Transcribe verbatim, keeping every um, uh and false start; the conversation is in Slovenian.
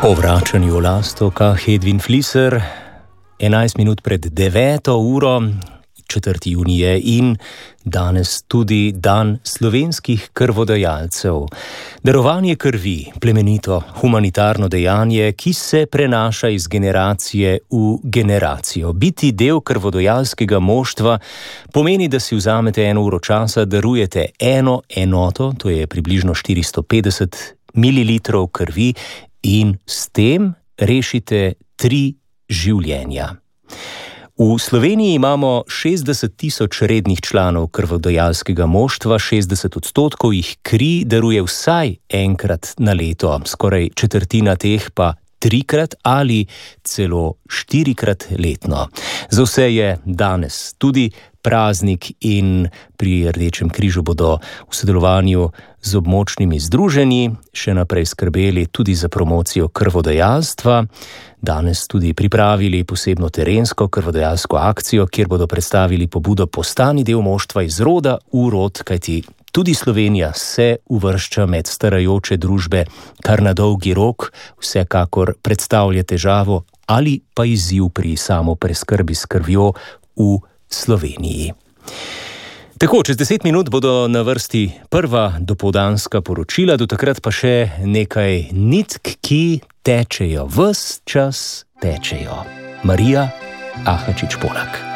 Po vračanju v Lastovkah Edvin Fliser, enajst minut pred deveto uro, četrtega junija in danes tudi dan slovenskih krvodajalcev. Darovanje krvi, plemenito humanitarno dejanje, ki se prenaša iz generacije v generacijo. Biti del krvodajalskega moštva pomeni, da si vzamete eno uro časa, darujete eno enoto, to je približno štiristo petdeset mililitrov krvi, in s tem rešite tri življenja. V Sloveniji imamo šestdeset tisoč rednih članov krvodajalskega moštva, šestdeset odstotkov jih kri daruje vsaj enkrat na leto, skoraj četrtina teh pa trikrat ali celo štirikrat letno. Za vse je danes tudi praznik in pri Rdečem križu bodo v sodelovanju z območnimi združenji še naprej skrbeli tudi za promocijo krvodajalstva. Danes tudi pripravili posebno terensko krvodajalsko akcijo, kjer bodo predstavili pobudo Postani del moštva iz roda v rod, kajti tudi Slovenija se uvršča med starajoče družbe, kar na dolgi rok vsekakor predstavlja težavo ali pa izziv pri samopreskrbi s krvjo v Sloveniji. Tako, čez deset minut bodo na vrsti prva dopoldanska poročila, do takrat pa še nekaj nitk, ki tečejo, ves čas tečejo. Marija Ahačič Polak.